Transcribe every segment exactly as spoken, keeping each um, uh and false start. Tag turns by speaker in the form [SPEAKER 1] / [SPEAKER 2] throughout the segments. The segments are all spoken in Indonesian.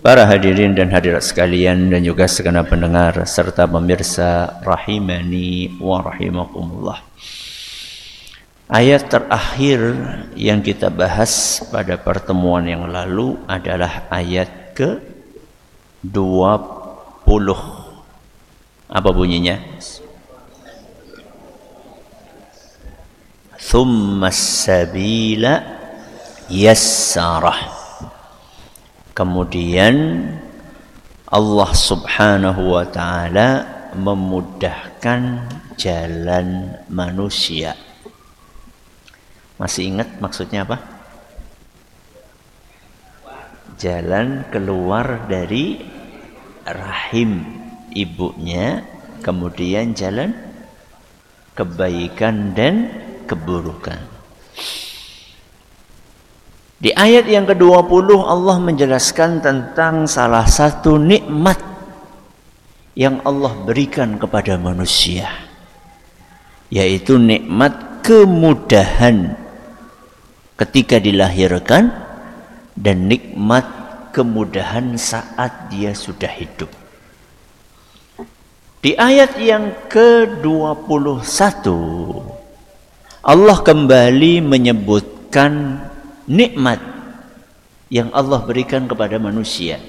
[SPEAKER 1] Para hadirin dan hadirat sekalian dan juga segenap pendengar serta pemirsa rahimani wa rahimakumullah. Ayat terakhir yang kita bahas pada pertemuan yang lalu adalah ayat ke dua puluh. Apa bunyinya? Thumma as-sabila yassarah. Kemudian Allah subhanahu wa ta'ala memudahkan jalan manusia. Masih ingat maksudnya apa? Jalan keluar dari rahim ibunya, kemudian jalan kebaikan dan keburukan. Di ayat yang ke dua puluh Allah menjelaskan tentang salah satu nikmat yang Allah berikan kepada manusia, yaitu nikmat kemudahan ketika dilahirkan dan nikmat kemudahan saat dia sudah hidup. Di ayat yang ke dua puluh satu Allah kembali menyebutkan nikmat yang Allah berikan kepada manusia.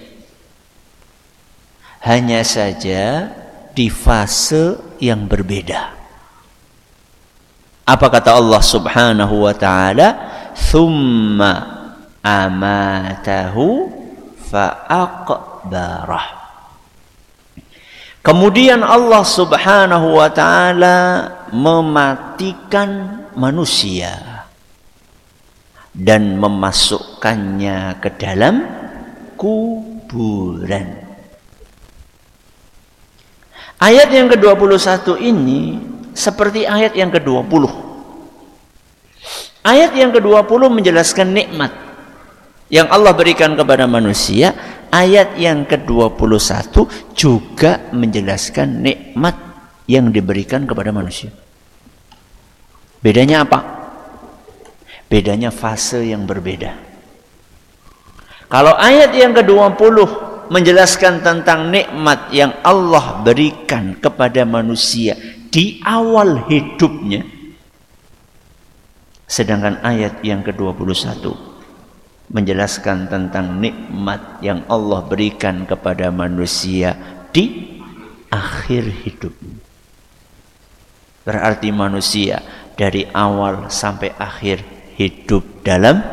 [SPEAKER 1] Hanya saja di fase yang berbeda. Apa kata Allah subhanahu wa ta'ala? Thumma amatahu fa'aqbarah. Kemudian Allah subhanahu wa ta'ala mematikan manusia dan memasukkannya ke dalam kuburan. Ayat yang ke dua puluh satu ini seperti ayat yang ke dua puluh. Ayat yang ke dua puluh menjelaskan nikmat yang Allah berikan kepada manusia. Ayat yang ke dua puluh satu juga menjelaskan nikmat yang diberikan kepada manusia. Bedanya apa? Bedanya fase yang berbeda. Kalau ayat yang ke dua puluh menjelaskan tentang nikmat yang Allah berikan kepada manusia di awal hidupnya, sedangkan ayat yang ke dua puluh satu menjelaskan tentang nikmat yang Allah berikan kepada manusia di akhir hidup. Berarti manusia dari awal sampai akhir hidup dalam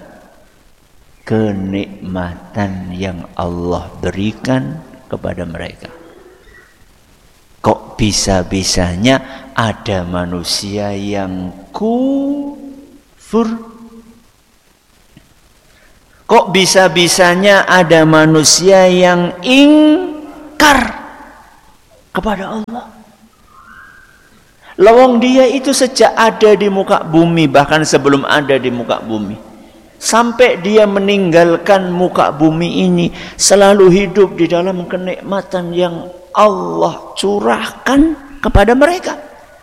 [SPEAKER 1] kenikmatan yang Allah berikan kepada mereka. Kok bisa-bisanya ada manusia yang kufur? Kok bisa-bisanya ada manusia yang ingkar kepada Allah? Lawang dia itu sejak ada di muka bumi, bahkan sebelum ada di muka bumi, sampai dia meninggalkan muka bumi ini, selalu hidup di dalam kenikmatan yang Allah curahkan kepada mereka.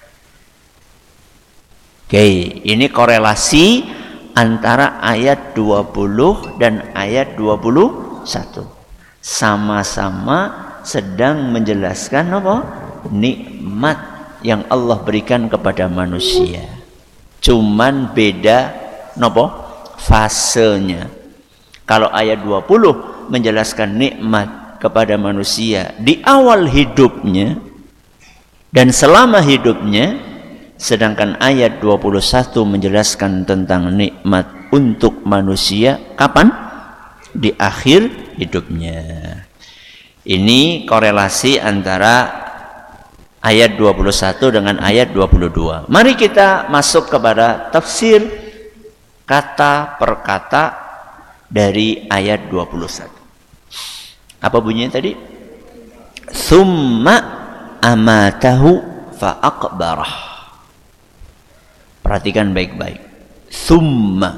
[SPEAKER 1] Oke, ini korelasi antara ayat dua puluh dan ayat dua puluh satu. Sama-sama sedang menjelaskan apa? Nikmat yang Allah berikan kepada manusia. Cuman beda nopo fasenya. Kalau ayat dua puluh menjelaskan nikmat kepada manusia di awal hidupnya dan selama hidupnya, sedangkan ayat dua puluh satu menjelaskan tentang nikmat untuk manusia kapan? Di akhir hidupnya. Ini korelasi antara ayat dua puluh satu dengan ayat dua puluh dua. Mari kita masuk kepada tafsir kata per kata dari ayat dua puluh satu. Apa bunyinya tadi? Tsumma amatahu fa'aqbarah. Perhatikan baik-baik. Tsumma.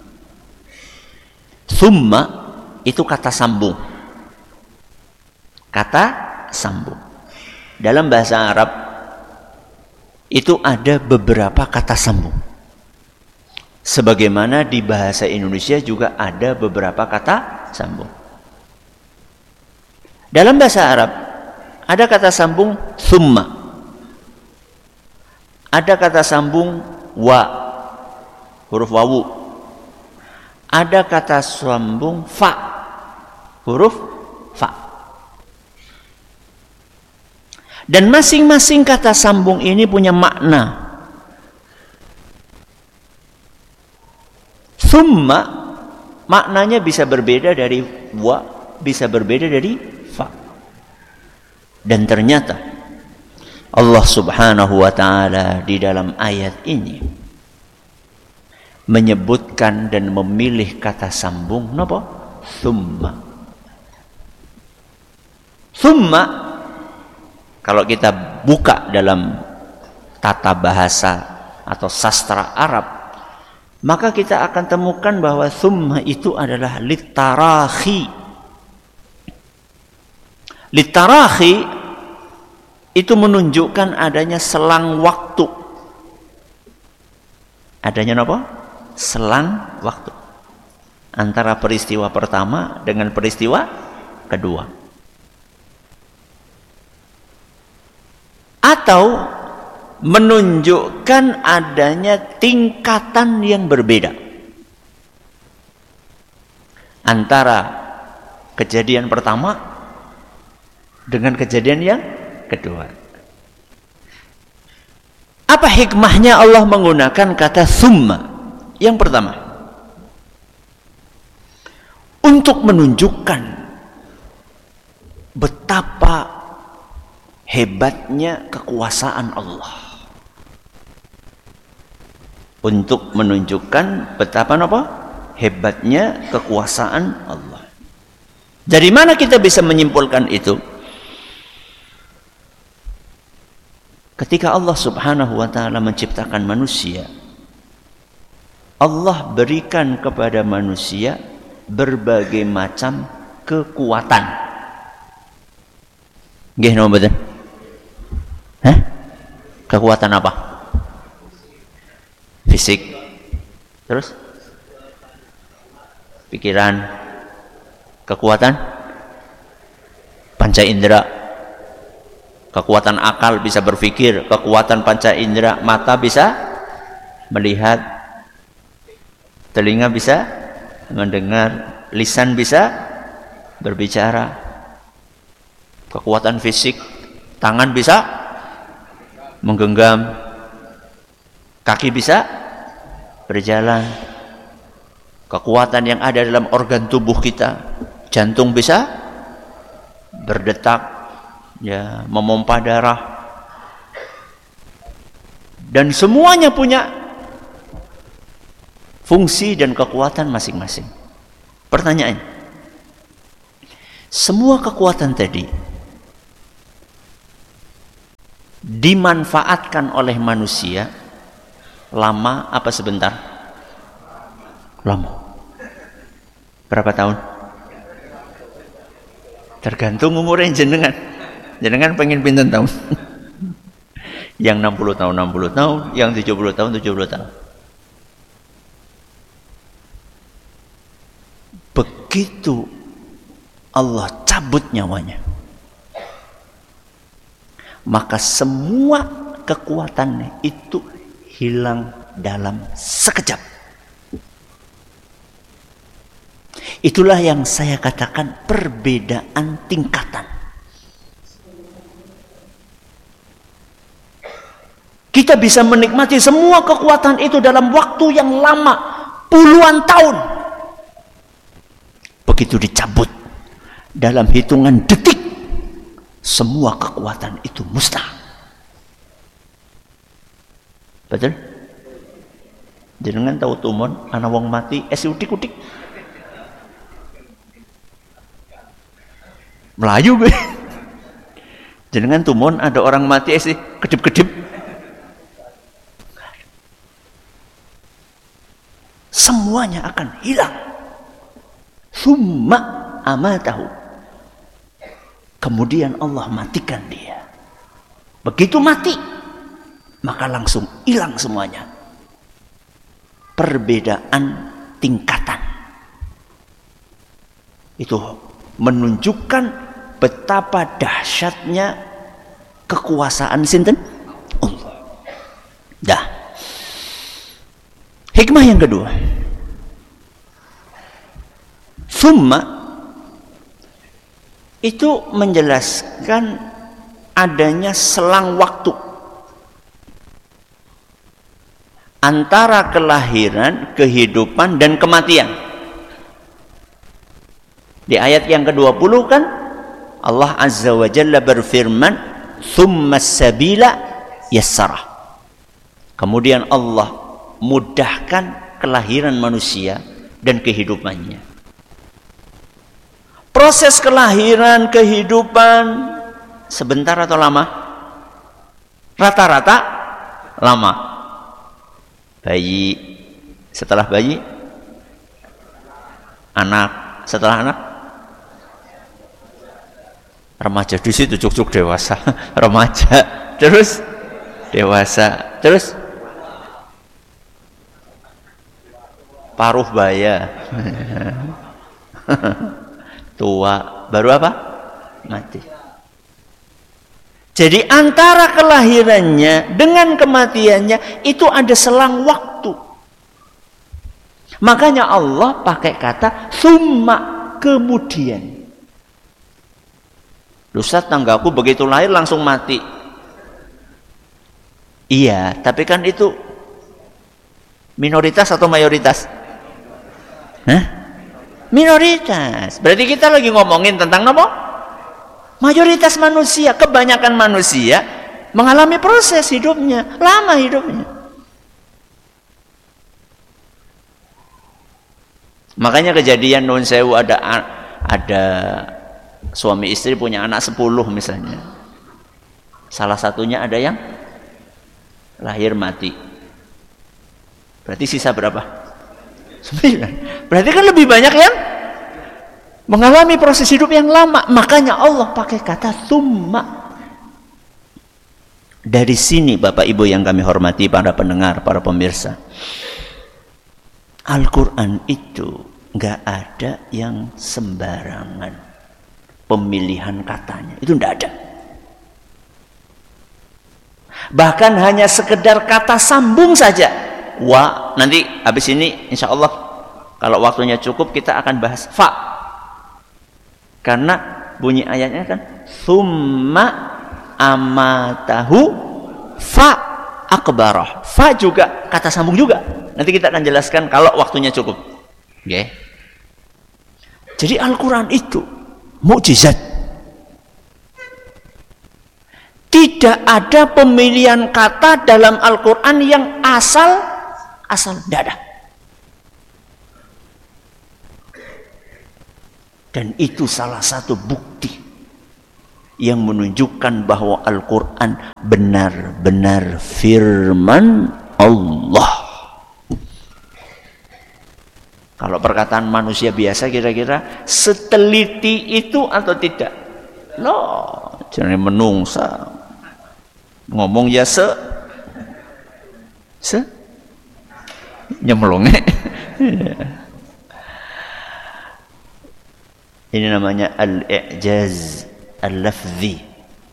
[SPEAKER 1] Tsumma itu kata sambung. Kata sambung. Dalam bahasa Arab itu ada beberapa kata sambung. Sebagaimana di bahasa Indonesia juga ada beberapa kata sambung. Dalam bahasa Arab ada kata sambung thumma, ada kata sambung wa, huruf wawu, ada kata sambung fa, huruf fa. Dan masing-masing kata sambung ini punya makna. Thumma maknanya bisa berbeda dari wa, bisa berbeda dari fa. Dan ternyata Allah Subhanahu wa taala di dalam ayat ini menyebutkan dan memilih kata sambung napa? Thumma. Thumma kalau kita buka dalam tata bahasa atau sastra Arab, maka kita akan temukan bahwa thumma itu adalah litarahi. Litarahi itu menunjukkan adanya selang waktu. Adanya apa? Selang waktu antara peristiwa pertama dengan peristiwa kedua. Atau menunjukkan adanya tingkatan yang berbeda antara kejadian pertama dengan kejadian yang kedua. Apa hikmahnya Allah menggunakan kata thumma? Yang pertama, untuk menunjukkan betapa hebatnya kekuasaan Allah. Untuk menunjukkan betapa apa? Hebatnya kekuasaan Allah. Dari mana kita bisa menyimpulkan itu? Ketika Allah Subhanahu wa taala menciptakan manusia, Allah berikan kepada manusia berbagai macam kekuatan. Nggih napa mboten? Hah? Kekuatan apa? Fisik. Terus? Pikiran. Kekuatan panca indera. Kekuatan akal bisa berpikir, kekuatan panca indera, mata bisa melihat, telinga bisa mendengar, lisan bisa berbicara. Kekuatan fisik, tangan bisa menggenggam, kaki bisa berjalan. Kekuatan yang ada dalam organ tubuh kita, jantung bisa berdetak, ya, memompa darah, dan semuanya punya fungsi dan kekuatan masing-masing. Pertanyaan, semua kekuatan tadi dimanfaatkan oleh manusia lama apa sebentar? Lama. Berapa tahun? Tergantung umurnya jenengan. Jenengan pengen pinten tahun? Yang enam puluh tahun enam puluh tahun, yang tujuh puluh tahun tujuh puluh tahun. Begitu Allah cabut nyawanya, maka semua kekuatannya itu hilang dalam sekejap. Itulah yang saya katakan perbedaan tingkatan. Kita bisa menikmati semua kekuatan itu dalam waktu yang lama, puluhan tahun. Begitu dicabut, dalam hitungan detik, semua kekuatan itu musnah. Betul? Jenengan tahu tumon, anak wong mati, esi udik-udik. Melayu gue. Jenengan tumon ada orang mati esi kedip-kedip. Semuanya akan hilang. Summa amatahu. Kemudian Allah matikan dia. Begitu mati, maka langsung hilang semuanya. Perbedaan tingkatan. Itu menunjukkan betapa dahsyatnya kekuasaan sinten Allah. Dah. Hikmah yang kedua. Summa itu menjelaskan adanya selang waktu antara kelahiran, kehidupan, dan kematian. Di ayat yang kedua puluh kan Allah Azza wa Jalla berfirman, "Tsumma sabila yassarah." Kemudian Allah mudahkan kelahiran manusia dan kehidupannya. Proses kelahiran, kehidupan sebentar atau lama? Rata-rata lama. Bayi, setelah bayi anak, setelah anak remaja, di situ cuk-cuk dewasa, remaja, terus dewasa, terus paruh baya, tua, baru apa? Mati. Jadi antara kelahirannya dengan kematiannya itu ada selang waktu. Makanya Allah pakai kata summa, kemudian. Ustaz, tanggaku begitu lahir langsung mati. Iya, tapi kan itu minoritas atau mayoritas? Hah? Minoritas. Berarti kita lagi ngomongin tentang apa? Mayoritas manusia, kebanyakan manusia mengalami proses hidupnya, lama hidupnya. Makanya kejadian nun sewu ada ada suami istri punya anak sepuluh misalnya. Salah satunya ada yang lahir mati. Berarti sisa berapa? Sembilan. Berarti kan lebih banyak yang mengalami proses hidup yang lama. Makanya Allah pakai kata summa. Dari sini Bapak Ibu yang kami hormati, para pendengar, para pemirsa, Al-Quran itu nggak ada yang sembarangan pemilihan katanya, itu nggak ada. Bahkan hanya sekedar kata sambung saja. Wa, nanti habis ini insya Allah kalau waktunya cukup kita akan bahas fa. Karena bunyi ayatnya kan summa amatahu fa akbarah. Fa juga kata sambung juga. Nanti kita akan jelaskan kalau waktunya cukup. Oke. Okay. Jadi Al-Quran itu mukjizat. Tidak ada pemilihan kata dalam Al-Quran yang asal asal tidak ada. Dan itu salah satu bukti yang menunjukkan bahwa Al-Quran benar-benar firman Allah. Kalau perkataan manusia biasa kira-kira seteliti itu atau tidak? Loh, jangan menungsa. Ngomong ya se se nyemplung. Ini namanya al-i'jaz al-lafzi,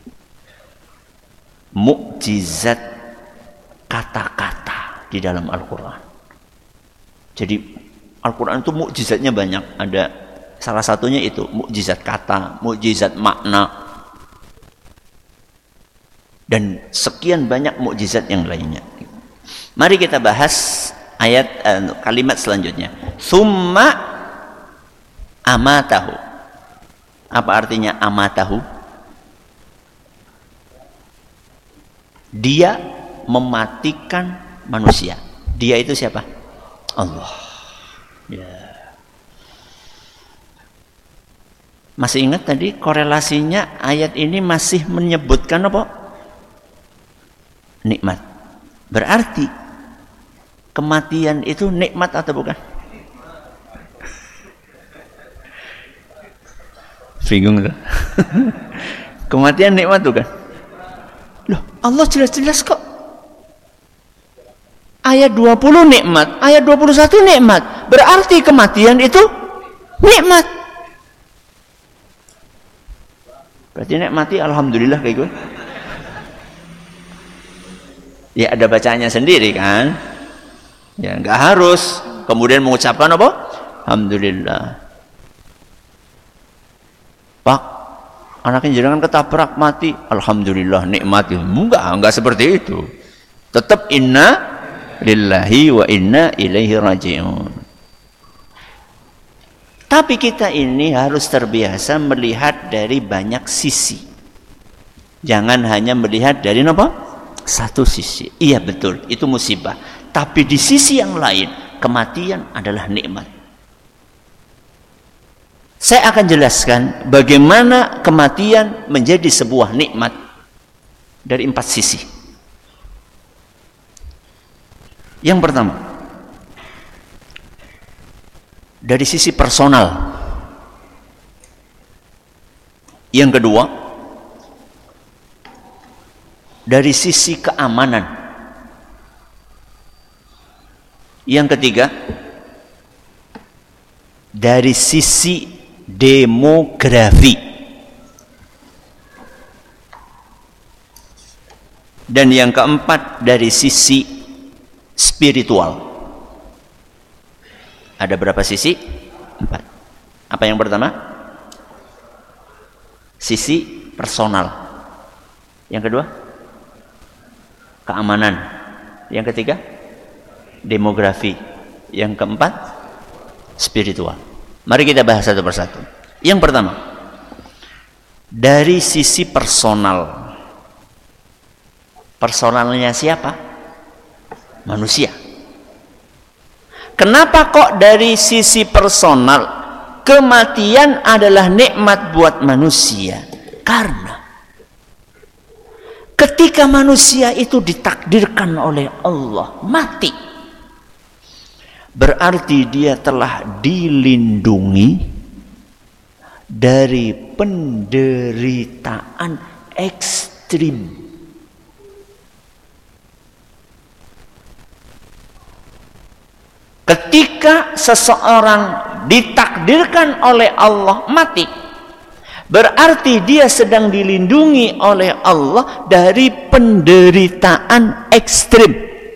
[SPEAKER 1] mukjizat kata-kata di dalam Al-Quran. Jadi Al-Quran itu mukjizatnya banyak. Ada salah satunya itu mukjizat kata, mukjizat makna, dan sekian banyak mukjizat yang lainnya. Mari kita bahas ayat uh, kalimat selanjutnya. Summa amatahu. Apa artinya amatahu? Dia mematikan manusia. Dia itu siapa? Allah. Ya. Masih ingat tadi korelasinya ayat ini masih menyebutkan apa? Nikmat. Berarti kematian itu nikmat atau bukan? Bingung tuh. Kematian nikmat tuh kan? Loh, Allah jelas-jelas kok. Ayat dua puluh nikmat, ayat dua puluh satu nikmat. Berarti kematian itu nikmat. Berarti nek mati alhamdulillah kayak gue. Ya ada bacaannya sendiri kan. Ya nggak harus kemudian mengucapkan apa? Alhamdulillah. Pak, anaknya jenengan ketabrak mati, alhamdulillah nikmati. Enggak, enggak seperti itu. Tetap inna lillahi wa inna ilaihi raji'un. Tapi kita ini harus terbiasa melihat dari banyak sisi. Jangan hanya melihat dari apa? Satu sisi. Iya betul, itu musibah. Tapi di sisi yang lain, kematian adalah nikmat. Saya akan jelaskan bagaimana kematian menjadi sebuah nikmat dari empat sisi. Yang pertama, dari sisi personal. Yang kedua, dari sisi keamanan. Yang ketiga, dari sisi demografi. Dan yang keempat, dari sisi spiritual. Ada berapa sisi? Empat. Apa yang pertama? Sisi personal. Yang kedua? Keamanan. Yang ketiga? Demografi. Yang keempat? Spiritual. Mari kita bahas satu persatu. Yang pertama, dari sisi personal. Personalnya siapa? Manusia. Kenapa kok dari sisi personal kematian adalah nikmat buat manusia? Karena ketika manusia itu ditakdirkan oleh Allah mati, berarti dia telah dilindungi dari penderitaan ekstrim. Ketika seseorang ditakdirkan oleh Allah mati, berarti dia sedang dilindungi oleh Allah dari penderitaan ekstrim.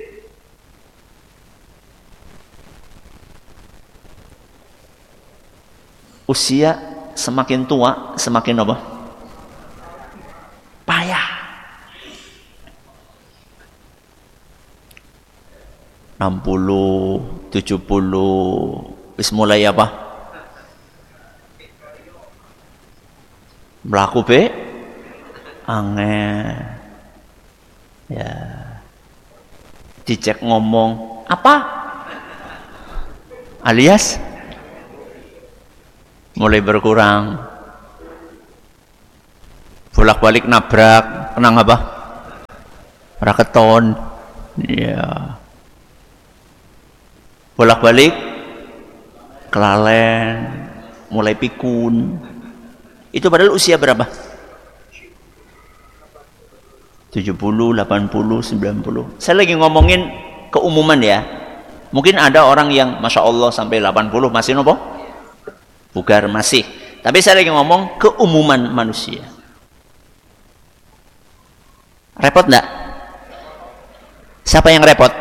[SPEAKER 1] Usia semakin tua, semakin apa? Payah. enam puluh, tujuh puluh, wis mulai apa? Melaku be? Angel. Ya. Dicek ngomong, apa? Alias mulai berkurang. Bolak-balik nabrak, kenang apa? Raketon. Ya. Bolak-balik kelalen, mulai pikun. Itu padahal usia berapa? tujuh puluh, delapan puluh, sembilan puluh. Saya lagi ngomongin keumuman ya. Mungkin ada orang yang Masya Allah sampai delapan puluh masih nopo? Bugar masih. Tapi saya lagi ngomong keumuman manusia. Repot enggak? Siapa yang repot?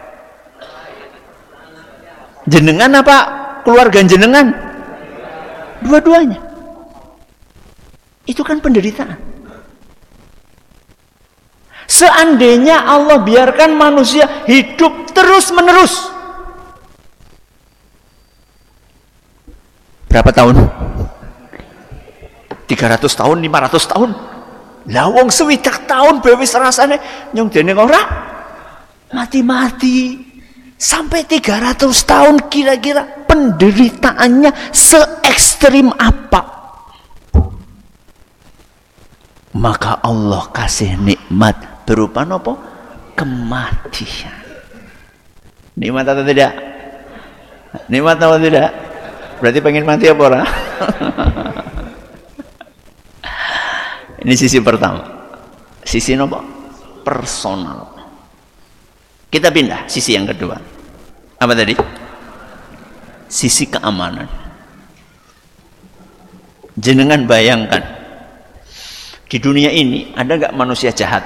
[SPEAKER 1] Jenengan apa keluarga jenengan? Dua-duanya. Itu kan penderitaan. Seandainya Allah biarkan manusia hidup terus-menerus, berapa tahun? tiga ratus tahun, lima ratus tahun. Lah wong swidak tahun bewis rasane nyong dene ora mati-mati. Sampai tiga ratus tahun kira-kira penderitaannya se-ekstrim apa? Maka Allah kasih nikmat berupa apa? Kematian. Nikmat atau tidak? Nikmat atau tidak? Berarti pengen mati apa orang? Ini sisi pertama. Sisi apa? Personal. Kita pindah sisi yang kedua. Apa tadi? Sisi keamanan. Jenengan bayangkan, Di dunia ini ada nggak manusia jahat?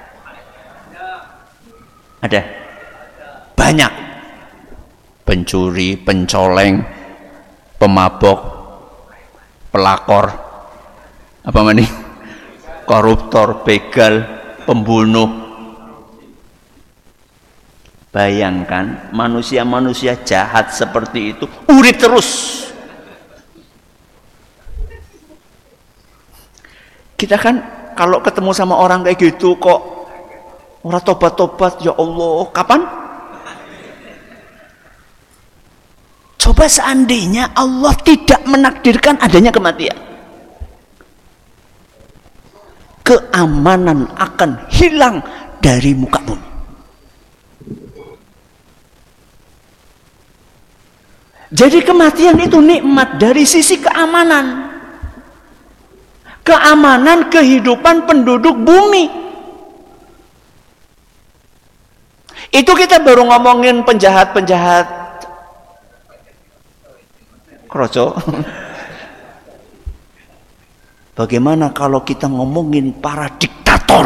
[SPEAKER 1] Ada. Banyak. Pencuri, pencoleng, pemabok, pelakor, apa mana? Koruptor, begal, pembunuh. Bayangkan manusia-manusia jahat seperti itu urip terus. Kita kan kalau ketemu sama orang kayak gitu kok ora tobat-tobat, ya Allah, kapan? Coba seandainya Allah tidak menakdirkan adanya kematian, keamanan akan hilang dari muka bumi. Jadi kematian itu nikmat dari sisi keamanan. Keamanan kehidupan penduduk bumi. Itu kita baru ngomongin penjahat-penjahat kroco. Bagaimana kalau kita ngomongin para diktator?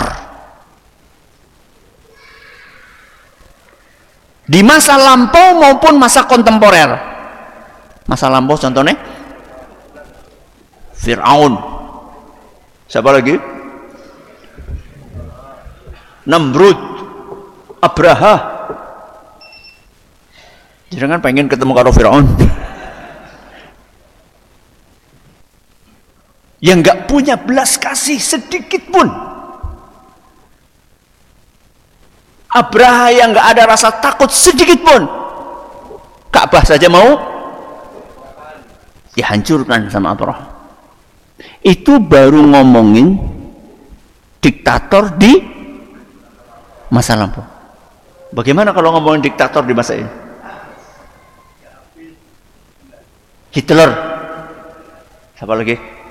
[SPEAKER 1] Di masa lampau maupun masa kontemporer. Masa lampau contohnya Fir'aun. Siapa lagi? Namrud, Abraha. Jangan pengen ketemu karo Firaun. Yang nggak punya belas kasih sedikit pun. Abraha yang nggak ada rasa takut sedikit pun. Ka'bah saja mau dihancurkan sama Abraha. Itu baru ngomongin diktator di masa lampau. Bagaimana kalau ngomongin diktator di masa ini? Hitler. Siapa lagi?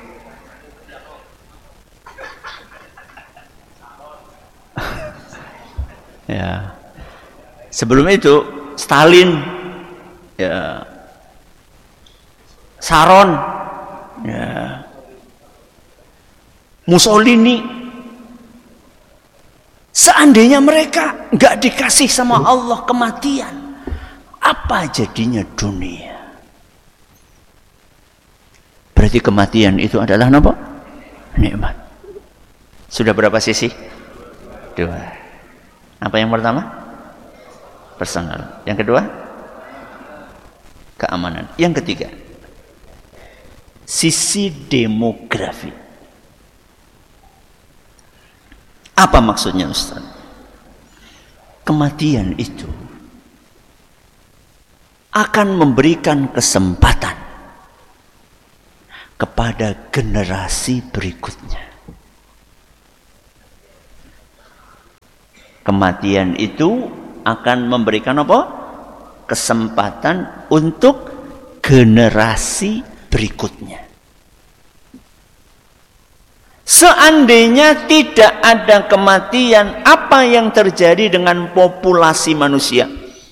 [SPEAKER 1] Ya. Sebelum itu Stalin, ya. Sharon, ya. Mussolini. Seandainya mereka nggak dikasih sama Allah kematian, apa jadinya dunia? Berarti kematian itu adalah apa? Nikmat. Sudah berapa sisi? Dua. Apa yang pertama? Personal. Yang kedua? Keamanan. Yang ketiga, sisi demografi. Apa maksudnya Ustaz? Kematian itu akan memberikan kesempatan kepada generasi berikutnya. Kematian itu akan memberikan apa? Kesempatan untuk generasi berikutnya. Seandainya tidak ada kematian, apa yang terjadi dengan populasi manusia?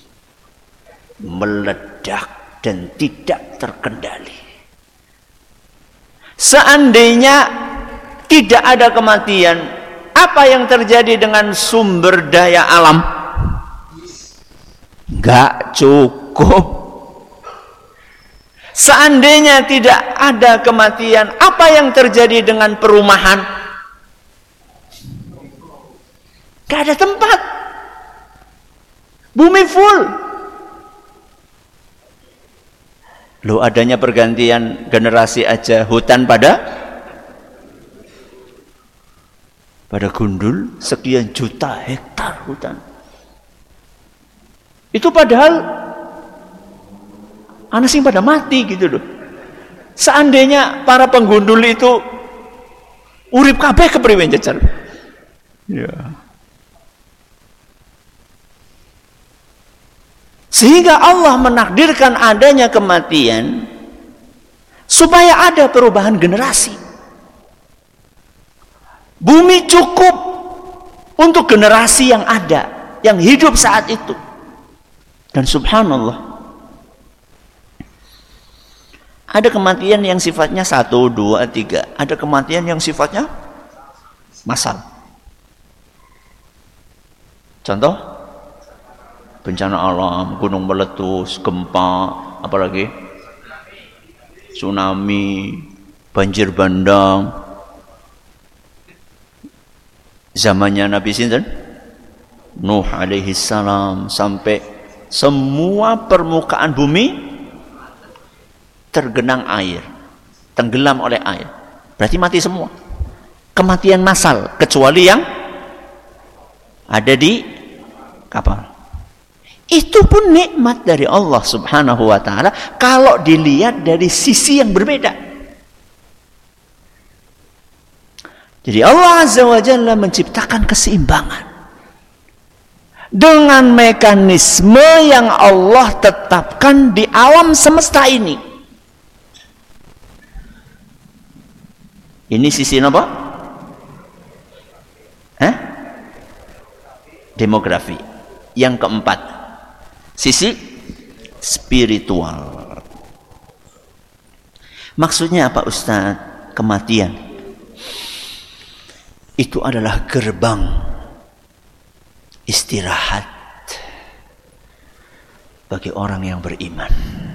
[SPEAKER 1] Meledak dan tidak terkendali. Seandainya tidak ada kematian, apa yang terjadi dengan sumber daya alam? Gak cukup. Seandainya tidak ada kematian, apa yang terjadi dengan perumahan? Gak ada tempat. Bumi full. Loh, adanya pergantian generasi aja hutan pada pada gundul sekian juta hektar hutan. Itu padahal anak sing pada mati gitu loh. Seandainya para penggundul itu urip kabeh kepriwe jajar. Ya. Sehingga Allah menakdirkan adanya kematian supaya ada perubahan generasi. Bumi cukup untuk generasi yang ada, yang hidup saat itu. Dan subhanallah, ada kematian yang sifatnya satu, dua, tiga. Ada kematian yang sifatnya massal. Contoh bencana alam, gunung meletus, gempa, apalagi tsunami, banjir bandang. Zamannya Nabi sinten? Nuh alaihi salam, sampai semua permukaan bumi tergenang air, tenggelam oleh air. Berarti mati semua. Kematian massal, kecuali yang ada di kapal. Itu pun nikmat dari Allah Subhanahu wa taala kalau dilihat dari sisi yang berbeda. Jadi Allah Azza wa Jalla menciptakan keseimbangan dengan mekanisme yang Allah tetapkan di alam semesta ini. Ini sisi apa? Hah? Demografi. Yang keempat, sisi spiritual. Maksudnya apa Ustaz? Kematian itu adalah gerbang istirahat bagi orang yang beriman.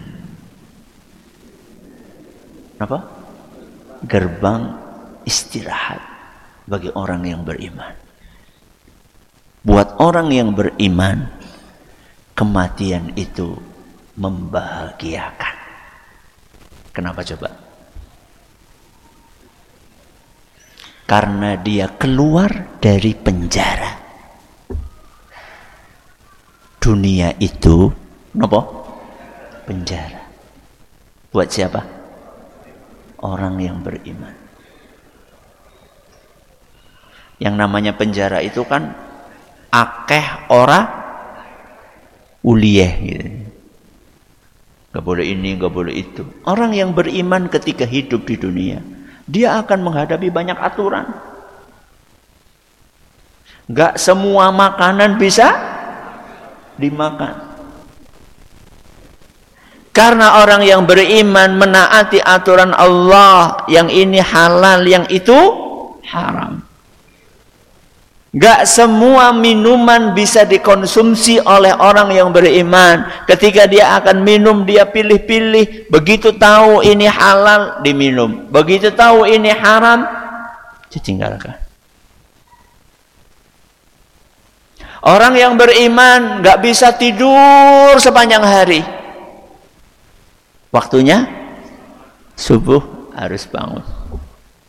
[SPEAKER 1] Apa? Gerbang istirahat bagi orang yang beriman. Buat orang yang beriman, kematian itu membahagiakan. Kenapa coba? Karena dia keluar dari penjara. Dunia itu apa? Penjara. Buat siapa? Orang yang beriman. Yang namanya penjara itu kan akeh ora uliyeh gitu. Gak boleh ini, gak boleh itu. Orang yang beriman ketika hidup di dunia, dia akan menghadapi banyak aturan. Gak semua makanan bisa dimakan. Karena orang yang beriman menaati aturan Allah, yang ini halal, yang itu haram. Gak semua minuman bisa dikonsumsi oleh orang yang beriman. Ketika dia akan minum, dia pilih-pilih. Begitu tahu ini halal, diminum. Begitu tahu ini haram, ditinggalkan. Orang yang beriman gak bisa tidur sepanjang hari. Waktunya subuh harus bangun.